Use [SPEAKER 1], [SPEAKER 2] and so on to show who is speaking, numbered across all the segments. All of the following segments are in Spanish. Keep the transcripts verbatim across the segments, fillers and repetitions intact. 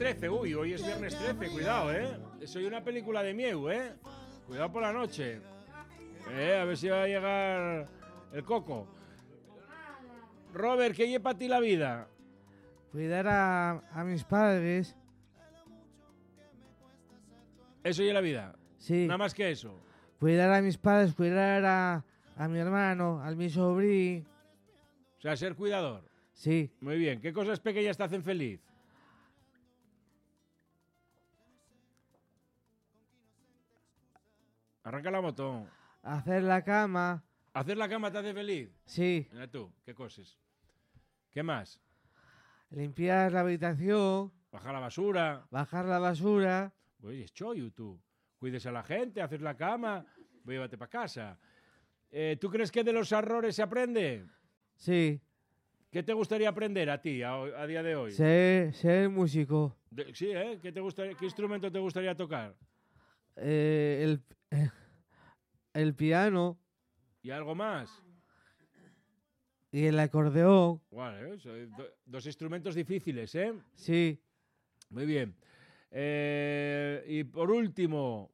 [SPEAKER 1] trece. Uy, hoy es viernes trece, cuidado, ¿eh? Soy una película de Mieu, ¿eh? Cuidado por la noche. Eh, a ver si va a llegar el coco. Robert, ¿qué lleva para ti la vida?
[SPEAKER 2] Cuidar a, a mis padres.
[SPEAKER 1] Eso lleva la vida.
[SPEAKER 2] Sí.
[SPEAKER 1] Nada más que eso.
[SPEAKER 2] Cuidar a mis padres, cuidar a, a mi hermano, a mi sobrino.
[SPEAKER 1] O sea, ser cuidador.
[SPEAKER 2] Sí.
[SPEAKER 1] Muy bien. ¿Qué cosas pequeñas te hacen feliz? Arranca la moto.
[SPEAKER 2] Hacer la cama.
[SPEAKER 1] ¿Hacer la cama te hace feliz?
[SPEAKER 2] Sí.
[SPEAKER 1] Mira tú, qué cosas. ¿Qué más?
[SPEAKER 2] Limpiar la habitación.
[SPEAKER 1] Bajar la basura.
[SPEAKER 2] Bajar la basura.
[SPEAKER 1] Oye, es chollo tú. Cuides a la gente, haces la cama, llévate para casa. Eh, ¿Tú crees que de los errores se aprende?
[SPEAKER 2] Sí.
[SPEAKER 1] ¿Qué te gustaría aprender a ti, a, a día de hoy?
[SPEAKER 2] Ser, ser músico.
[SPEAKER 1] De, sí, ¿eh? ¿Qué, te gustaría, ¿Qué instrumento te gustaría tocar?
[SPEAKER 2] Eh, el, eh, el piano.
[SPEAKER 1] ¿Y algo más?
[SPEAKER 2] Y el acordeón.
[SPEAKER 1] Vale, ¿eh? Do, dos instrumentos difíciles, ¿eh?
[SPEAKER 2] Sí.
[SPEAKER 1] Muy bien. Eh, y por último...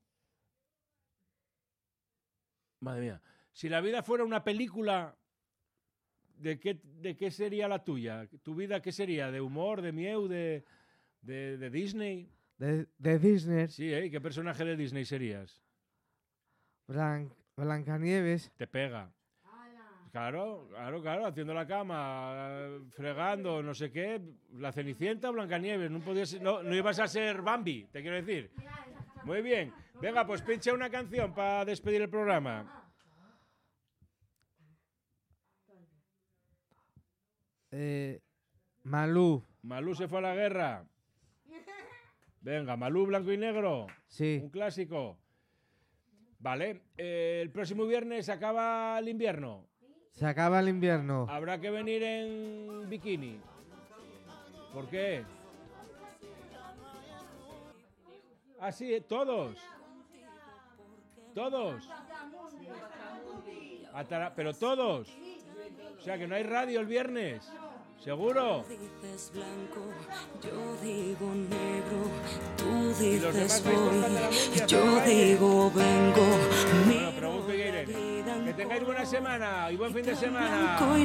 [SPEAKER 1] Madre mía. Si la vida fuera una película, ¿de qué, de qué sería la tuya? ¿Tu vida qué sería? ¿De humor, de Mieu, de, de, de Disney?
[SPEAKER 2] De, de Disney.
[SPEAKER 1] Sí, ¿eh? ¿Qué personaje de Disney serías?
[SPEAKER 2] Blan, Blancanieves.
[SPEAKER 1] Te pega. Claro, claro, claro, haciendo la cama, fregando, no sé qué. La Cenicienta o Blancanieves, no, podías, no, no ibas a ser Bambi, te quiero decir. Muy bien. Venga, pues pincha una canción para despedir el programa.
[SPEAKER 2] Eh, Malú.
[SPEAKER 1] Malú se fue a la guerra. Venga, Malú, blanco y negro.
[SPEAKER 2] Sí.
[SPEAKER 1] Un clásico. Vale, eh, el próximo viernes acaba el invierno.
[SPEAKER 2] Se acaba el invierno.
[SPEAKER 1] Habrá que venir en bikini. ¿Por qué? Ah, sí, todos. Todos. Atara- pero todos. O sea, que no hay radio el viernes. ¿Seguro?
[SPEAKER 3] Dices blanco, yo digo negro, tú
[SPEAKER 1] ¿Y los demás
[SPEAKER 3] dices
[SPEAKER 1] vais
[SPEAKER 3] voy,
[SPEAKER 1] cortando la media,
[SPEAKER 3] yo
[SPEAKER 1] no vais?
[SPEAKER 3] digo vengo.
[SPEAKER 1] Bueno, pregunto y iré. Que tengáis buena semana y buen fin de semana.
[SPEAKER 3] Blanco y